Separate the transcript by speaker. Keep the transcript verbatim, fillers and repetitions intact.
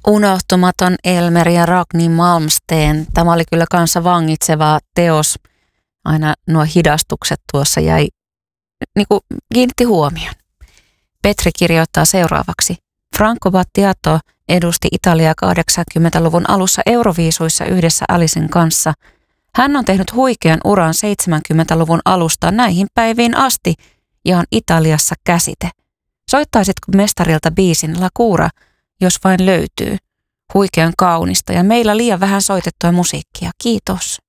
Speaker 1: Unohtumaton Elmer ja Ragni Malmsteen. Tämä oli kyllä kanssa vangitseva teos. Aina nuo hidastukset tuossa jäi, niin kuin kiinnitti huomion. Petri kirjoittaa seuraavaksi. Franco Battiato edusti Italiaa kahdeksankymmentäluvun alussa Euroviisuissa yhdessä Alicen kanssa. Hän on tehnyt huikean uran seitsemänkymmentäluvun alusta näihin päiviin asti ja on Italiassa käsite. Soittaisitko mestarilta biisin La Cura, jos vain löytyy? Huikean kaunista ja meillä liian vähän soitettua musiikkia. Kiitos.